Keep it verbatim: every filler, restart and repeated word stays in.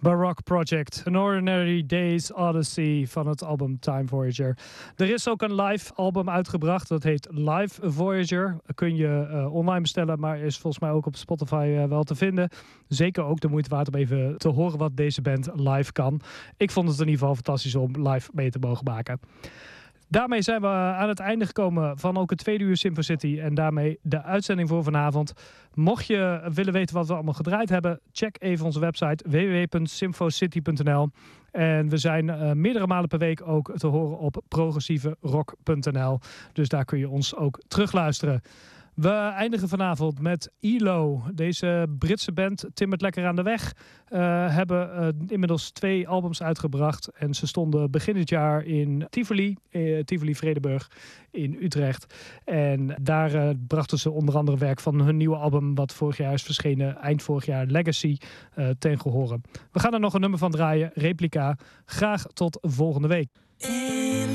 Baroque Project, An Ordinary Days Odyssey van het album Time Voyager. Er is ook een live album uitgebracht, dat heet Live Voyager. Kun je uh, online bestellen, maar is volgens mij ook op Spotify uh, wel te vinden. Zeker ook de moeite waard om even te horen wat deze band live kan. Ik vond het in ieder geval fantastisch om live mee te mogen maken. Daarmee zijn we aan het einde gekomen van ook het tweede uur Simfo City en daarmee de uitzending voor vanavond. Mocht je willen weten wat we allemaal gedraaid hebben, check even onze website w w w punt simfocity punt n l. En we zijn uh, meerdere malen per week ook te horen op progressieve rock punt n l. Dus daar kun je ons ook terugluisteren. We eindigen vanavond met E L O. Deze Britse band timmert lekker aan de weg. Uh, hebben uh, inmiddels twee albums uitgebracht. En ze stonden begin dit jaar in Tivoli, uh, Tivoli Vredenburg in Utrecht. En daar uh, brachten ze onder andere werk van hun nieuwe album, wat vorig jaar is verschenen, eind vorig jaar, Legacy, uh, ten gehore. We gaan er nog een nummer van draaien, Replica. Graag tot volgende week.